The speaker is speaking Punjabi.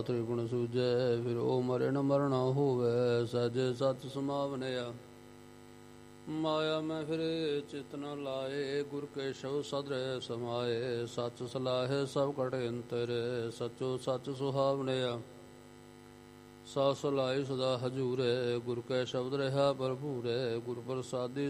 ਤ੍ਰਿਗੁਣ ਸੂਝੈ ਫਿਰ ਉਹ ਮਰੇ ਨ ਮਰਨਾ ਹੋਵੇ। ਸਹਿਜੇ ਸਤ ਸਮਾਵਨਿਆ ਮਾਇਆ ਮੈਂ ਫਿਰੇ ਚਿਤ ਨ ਲਾਏ। ਗੁਰ ਕੇ ਸ਼ਬਦ ਸਦਰੇ ਸਮਾਏ। ਸੱਚ ਸਲਾਹੇ ਸਭ ਕਟਿ ਅੰਤਰੇ ਸਚੋ ਸੱਚ ਸੁਹਾਵਨਿਆ। ਸਾ ਸਲਾਈ ਸਦਾ ਹਜੂਰੇ ਗੁਰ ਕੈ ਸ਼ਬਦ ਰਹਾ ਭਰਪੂਰੇ। ਗੁਰ ਪ੍ਰਸਾਦੀ